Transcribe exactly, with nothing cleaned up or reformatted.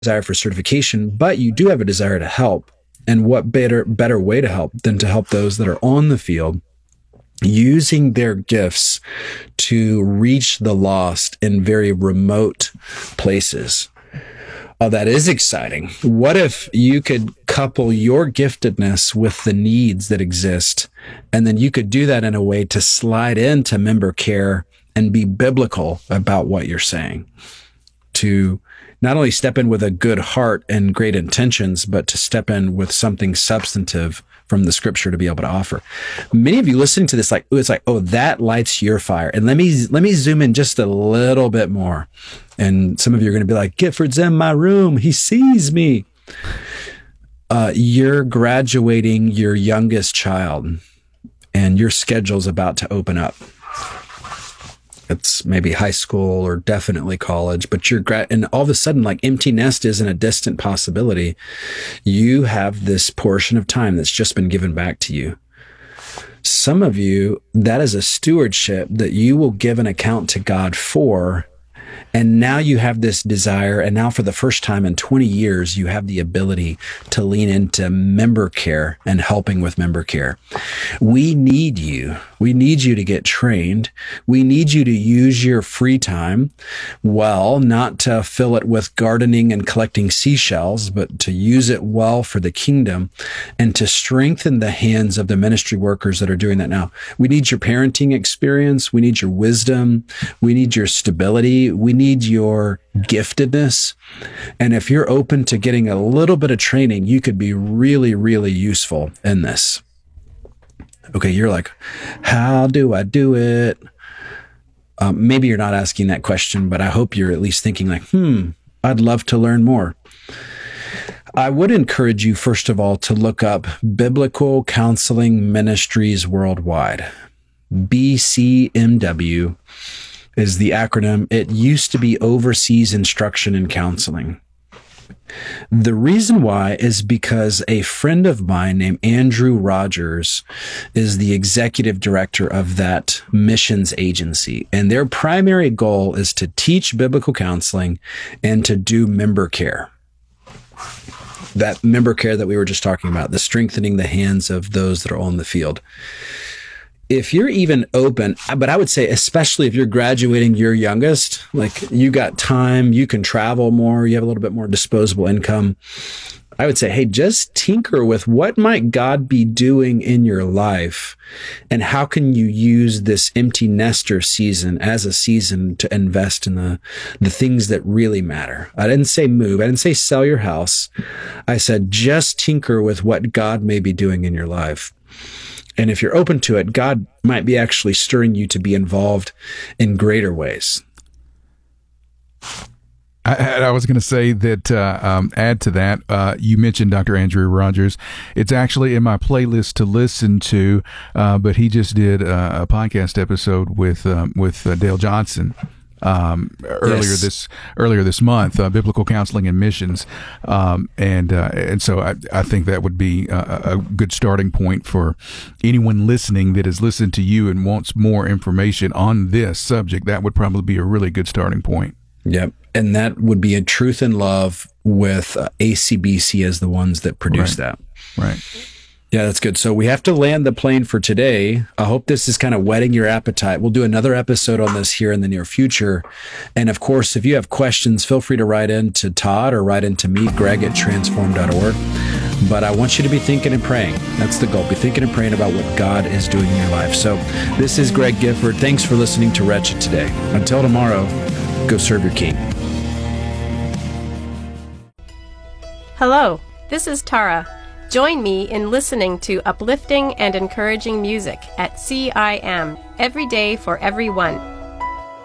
desire for certification, but you do have a desire to help. And what better, better way to help than to help those that are on the field using their gifts to reach the lost in very remote places. Oh, that is exciting. What if you could couple your giftedness with the needs that exist, and then you could do that in a way to slide into member care and be biblical about what you're saying, to not only step in with a good heart and great intentions, but to step in with something substantive from the scripture to be able to offer. Many of you listening to this, like, it's like, oh, that lights your fire. And let me, let me zoom in just a little bit more. And some of you are going to be like, Gifford's in my room. He sees me. Uh, you're graduating your youngest child and your schedule's about to open up. It's maybe high school or definitely college, but you're gra- and all of a sudden, like, empty nest isn't a distant possibility. You have this portion of time that's just been given back to you. Some of you, that is a stewardship that you will give an account to God for. And now you have this desire, and now for the first time in twenty years, you have the ability to lean into member care and helping with member care. We need you. We need you to get trained. We need you to use your free time well, not to fill it with gardening and collecting seashells, but to use it well for the kingdom and to strengthen the hands of the ministry workers that are doing that now. We need your parenting experience. We need your wisdom. We need your stability. We need your giftedness. And if you're open to getting a little bit of training, you could be really, really useful in this. Okay, you're like, how do I do it? Um, maybe you're not asking that question, but I hope you're at least thinking like, hmm, I'd love to learn more. I would encourage you, first of all, to look up Biblical Counseling Ministries Worldwide. B C M W is the acronym. It used to be Overseas Instruction and Counseling. The reason why is because a friend of mine named Andrew Rogers is the executive director of that missions agency. And their primary goal is to teach biblical counseling and to do member care. That member care that we were just talking about, the strengthening the hands of those that are on the field. If you're even open, but I would say, especially if you're graduating your youngest, like you got time, you can travel more, you have a little bit more disposable income. I would say, hey, just tinker with what might God be doing in your life, and how can you use this empty nester season as a season to invest in the, the things that really matter. I didn't say move. I didn't say sell your house. I said, just tinker with what God may be doing in your life. And if you're open to it, God might be actually stirring you to be involved in greater ways. I, I was going to say that, uh, um, add to that, uh, you mentioned Doctor Andrew Rogers. It's actually in my playlist to listen to, uh, but he just did a, a podcast episode with, um, with uh, Dale Johnson. Um, earlier yes. this earlier this month, uh, Biblical Counseling and Missions, um, and uh, and so I, I think that would be a, a good starting point for anyone listening that has listened to you and wants more information on this subject. That would probably be a really good starting point. Yep, and that would be a Truth and Love with uh, A C B C as the ones that produce right. that. Right. Yeah, that's good. So we have to land the plane for today. I hope this is kind of whetting your appetite. We'll do another episode on this here in the near future. And of course, if you have questions, feel free to write in to Todd or write in to me, Greg at transform dot org. But I want you to be thinking and praying. That's the goal. Be thinking and praying about what God is doing in your life. So this is Greg Gifford. Thanks for listening to Wretched today. Until tomorrow, go serve your King. Hello, this is Tara. Join me in listening to uplifting and encouraging music at C I M every day for everyone.